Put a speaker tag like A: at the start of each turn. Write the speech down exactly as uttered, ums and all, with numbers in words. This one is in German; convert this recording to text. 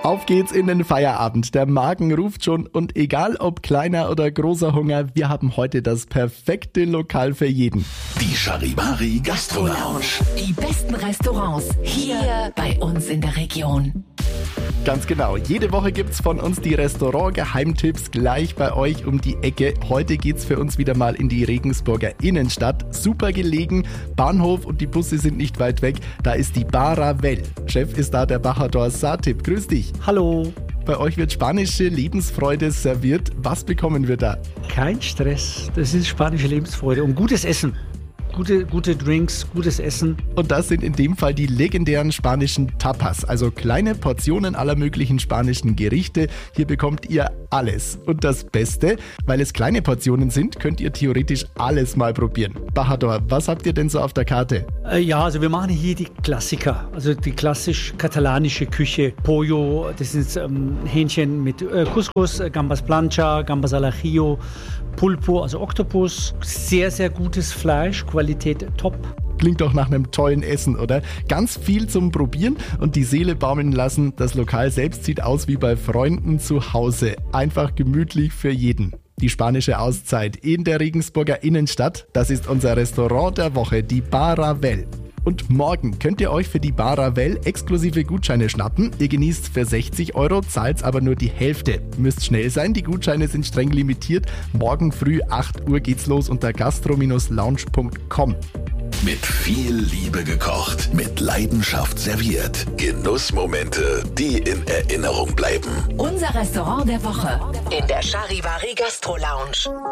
A: Auf geht's in den Feierabend. Der Magen ruft schon und egal ob kleiner oder großer Hunger, wir haben heute das perfekte Lokal für jeden.
B: Die Charivari Gastro Lounge.
C: Die besten Restaurants hier bei uns in der Region.
A: Ganz genau. Jede Woche gibt's von uns die Restaurant-Geheimtipps gleich bei euch um die Ecke. Heute geht's für uns wieder mal in die Regensburger Innenstadt. Super gelegen, Bahnhof und die Busse sind nicht weit weg. Da ist die Baravel. Chef ist da der Bajador Satip. Grüß dich.
D: Hallo.
A: Bei euch wird spanische Lebensfreude serviert. Was bekommen wir da?
D: Kein Stress. Das ist spanische Lebensfreude und gutes Essen. Gute, gute Drinks, gutes Essen.
A: Und das sind in dem Fall die legendären spanischen Tapas, also kleine Portionen aller möglichen spanischen Gerichte. Hier bekommt ihr alles. Und das Beste, weil es kleine Portionen sind, könnt ihr theoretisch alles mal probieren. Bajador, was habt ihr denn so auf der Karte?
D: Äh, ja, also wir machen hier die Klassiker, also die klassisch katalanische Küche. Pollo, das ist ähm, Hähnchen mit äh, Couscous, äh, Gambas Plancha, Gambas al Ajillo, Pulpo, also Oktopus. Sehr, sehr gutes Fleisch, Qualität top.
A: Klingt doch nach einem tollen Essen, oder? Ganz viel zum Probieren und die Seele baumeln lassen. Das Lokal selbst sieht aus wie bei Freunden zu Hause. Einfach gemütlich für jeden. Die spanische Auszeit in der Regensburger Innenstadt, das ist unser Restaurant der Woche, die Baravel. Und morgen könnt ihr euch für die Baravel exklusive Gutscheine schnappen. Ihr genießt für sechzig Euro, zahlt aber nur die Hälfte. Müsst schnell sein, die Gutscheine sind streng limitiert. Morgen früh acht Uhr geht's los unter gastro lounge punkt com.
B: Mit viel Liebe gekocht, mit Leidenschaft serviert. Genussmomente, die in Erinnerung bleiben.
C: Unser Restaurant der Woche in der Charivari Gastro Lounge.